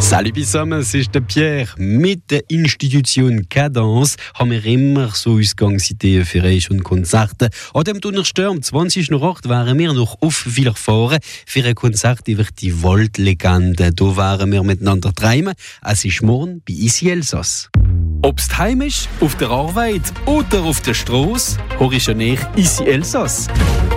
Salut zusammen, es ist der Pierre. Mit der Institution Cadence haben wir immer so Ausgangsideen für euch und Konzerte. An dem Donnerstag am 20.08. waren wir noch auf Villers-Faure für ein Konzert über die Waldlegende. Da waren wir miteinander träumen. Es ist morgen bei Ici Elsass. Ob's daheim ist, auf der Arbeit oder auf der Straße, hör ich ja nicht Ici Elsass.